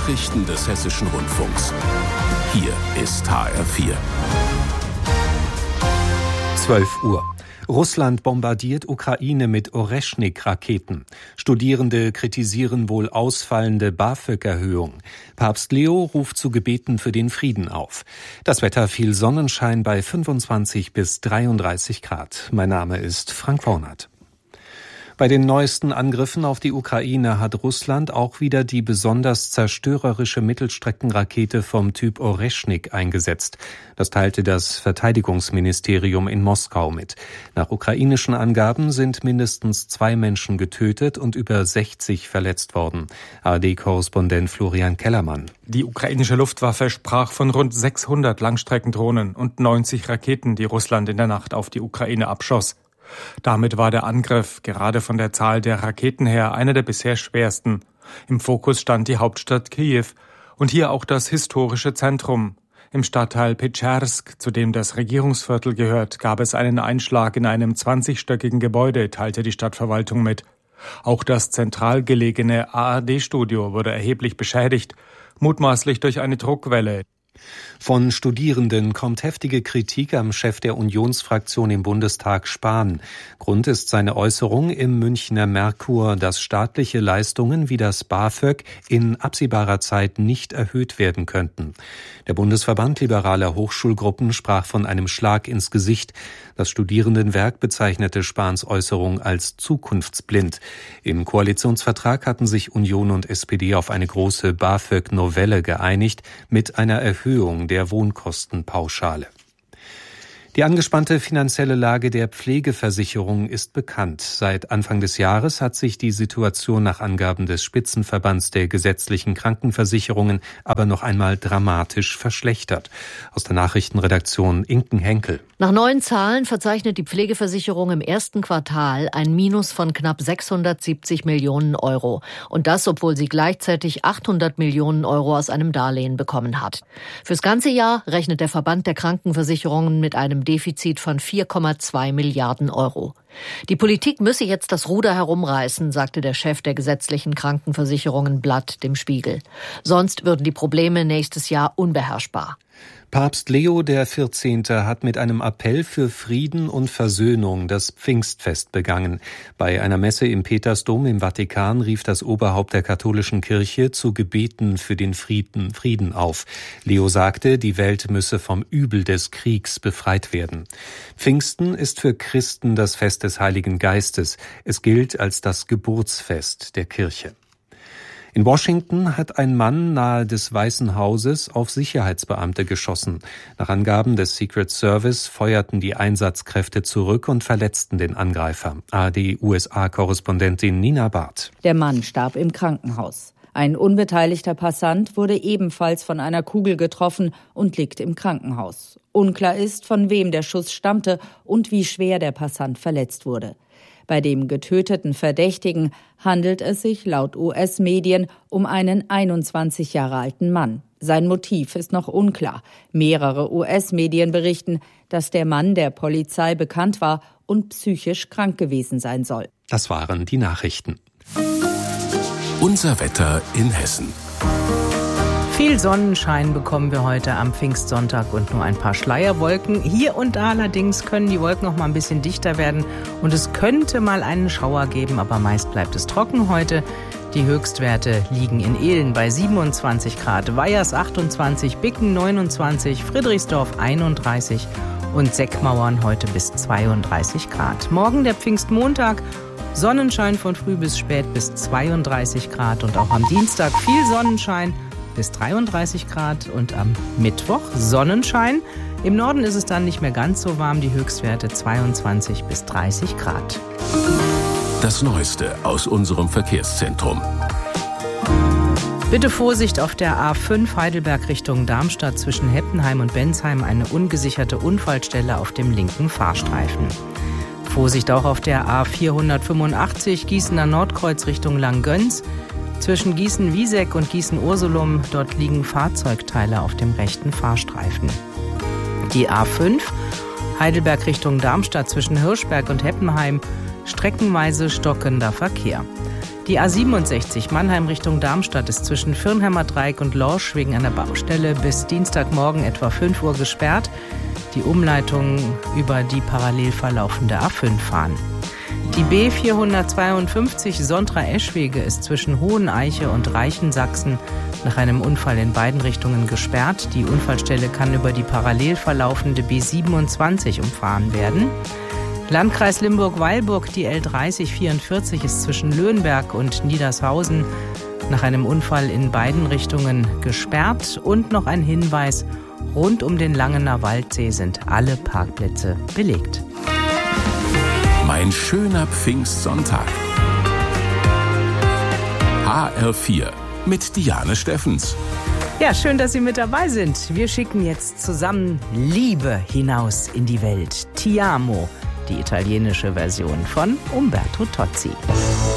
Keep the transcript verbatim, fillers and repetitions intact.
Nachrichten des Hessischen Rundfunks. Hier ist H R vier. zwölf Uhr. Russland bombardiert Ukraine mit Oreschnik-Raketen. Studierende kritisieren wohl ausfallende BAföG-Erhöhung. Papst Leo ruft zu Gebeten für den Frieden auf. Das Wetter: viel Sonnenschein bei fünfundzwanzig bis dreiunddreißig Grad. Mein Name ist Frank Wornert. Bei den neuesten Angriffen auf die Ukraine hat Russland auch wieder die besonders zerstörerische Mittelstreckenrakete vom Typ Oreschnik eingesetzt. Das teilte das Verteidigungsministerium in Moskau mit. Nach ukrainischen Angaben sind mindestens zwei Menschen getötet und über sechzig verletzt worden. A R D-Korrespondent Florian Kellermann. Die ukrainische Luftwaffe sprach von rund sechshundert Langstreckendrohnen und neunzig Raketen, die Russland in der Nacht auf die Ukraine abschoss. Damit war der Angriff, gerade von der Zahl der Raketen her, einer der bisher schwersten. Im Fokus stand die Hauptstadt Kiew und hier auch das historische Zentrum. Im Stadtteil Petschersk, zu dem das Regierungsviertel gehört, gab es einen Einschlag in einem zwanzigstöckigen Gebäude, teilte die Stadtverwaltung mit. Auch das zentral gelegene A R D-Studio wurde erheblich beschädigt, mutmaßlich durch eine Druckwelle. Von Studierenden kommt heftige Kritik am Chef der Unionsfraktion im Bundestag, Spahn. Grund ist seine Äußerung im Münchner Merkur, dass staatliche Leistungen wie das BAföG in absehbarer Zeit nicht erhöht werden könnten. Der Bundesverband liberaler Hochschulgruppen sprach von einem Schlag ins Gesicht. Das Studierendenwerk bezeichnete Spahns Äußerung als zukunftsblind. Im Koalitionsvertrag hatten sich Union und S P D auf eine große BAföG-Novelle geeinigt mit einer Erhöhung der Wohnkostenpauschale. Die angespannte finanzielle Lage der Pflegeversicherung ist bekannt. Seit Anfang des Jahres hat sich die Situation nach Angaben des Spitzenverbands der gesetzlichen Krankenversicherungen aber noch einmal dramatisch verschlechtert. Aus der Nachrichtenredaktion Inken Henkel. Nach neuen Zahlen verzeichnet die Pflegeversicherung im ersten Quartal ein Minus von knapp sechshundertsiebzig Millionen Euro. Und das, obwohl sie gleichzeitig achthundert Millionen Euro aus einem Darlehen bekommen hat. Fürs ganze Jahr rechnet der Verband der Krankenversicherungen mit einem Defizit von vier Komma zwei Milliarden Euro. Die Politik müsse jetzt das Ruder herumreißen, sagte der Chef der gesetzlichen Krankenversicherungen Blatt dem Spiegel. Sonst würden die Probleme nächstes Jahr unbeherrschbar. Papst Leo der Vierzehnte hat mit einem Appell für Frieden und Versöhnung das Pfingstfest begangen. Bei einer Messe im Petersdom im Vatikan rief das Oberhaupt der katholischen Kirche zu Gebeten für den Frieden, Frieden auf. Leo sagte, die Welt müsse vom Übel des Kriegs befreit werden. Pfingsten ist für Christen das Fest des Heiligen Geistes. Es gilt als das Geburtsfest der Kirche. In Washington hat ein Mann nahe des Weißen Hauses auf Sicherheitsbeamte geschossen. Nach Angaben des Secret Service feuerten die Einsatzkräfte zurück und verletzten den Angreifer. A R D-U S A-Korrespondentin Nina Barth. Der Mann starb im Krankenhaus. Ein unbeteiligter Passant wurde ebenfalls von einer Kugel getroffen und liegt im Krankenhaus. Unklar ist, von wem der Schuss stammte und wie schwer der Passant verletzt wurde. Bei dem getöteten Verdächtigen handelt es sich laut U S-Medien um einen einundzwanzig Jahre alten Mann. Sein Motiv ist noch unklar. Mehrere U S-Medien berichten, dass der Mann der Polizei bekannt war und psychisch krank gewesen sein soll. Das waren die Nachrichten. Unser Wetter in Hessen. Viel Sonnenschein bekommen wir heute am Pfingstsonntag und nur ein paar Schleierwolken. Hier und da allerdings können die Wolken noch mal ein bisschen dichter werden und es könnte mal einen Schauer geben, aber meist bleibt es trocken heute. Die Höchstwerte liegen in Ehlen bei siebenundzwanzig Grad, Weyers achtundzwanzig, Bicken neunundzwanzig, Friedrichsdorf einunddreißig und Seckmauern heute bis zweiunddreißig Grad. Morgen der Pfingstmontag, Sonnenschein von früh bis spät bis zweiunddreißig Grad und auch am Dienstag viel Sonnenschein bis dreiunddreißig Grad und am Mittwoch Sonnenschein. Im Norden ist es dann nicht mehr ganz so warm, die Höchstwerte zweiundzwanzig bis dreißig Grad. Das Neueste aus unserem Verkehrszentrum. Bitte Vorsicht auf der A fünf Heidelberg Richtung Darmstadt zwischen Heppenheim und Bensheim, eine ungesicherte Unfallstelle auf dem linken Fahrstreifen. Vorsicht auch auf der A vierhundertfünfundachtzig Gießener Nordkreuz Richtung Langgöns. Zwischen Gießen-Wieseck und Gießen-Ursulum, dort liegen Fahrzeugteile auf dem rechten Fahrstreifen. Die A fünf, Heidelberg Richtung Darmstadt zwischen Hirschberg und Heppenheim, streckenweise stockender Verkehr. Die A siebenundsechzig Mannheim Richtung Darmstadt ist zwischen Firnheimer Dreieck und Lorsch wegen einer Baustelle bis Dienstagmorgen etwa fünf Uhr gesperrt. Die Umleitung über die parallel verlaufende A fünf fahren. Die B vierhundertzweiundfünfzig Sontra-Eschwege ist zwischen Hoheneiche und Reichensachsen nach einem Unfall in beiden Richtungen gesperrt. Die Unfallstelle kann über die parallel verlaufende B siebenundzwanzig umfahren werden. Landkreis Limburg-Weilburg, die L dreißig vierundvierzig ist zwischen Löhnberg und Niedershausen nach einem Unfall in beiden Richtungen gesperrt. Und noch ein Hinweis, rund um den Langener Waldsee sind alle Parkplätze belegt. Mein schöner Pfingstsonntag. H R vier mit Diane Steffens. Ja, schön, dass Sie mit dabei sind. Wir schicken jetzt zusammen Liebe hinaus in die Welt. Ti amo, die italienische Version von Umberto Tozzi.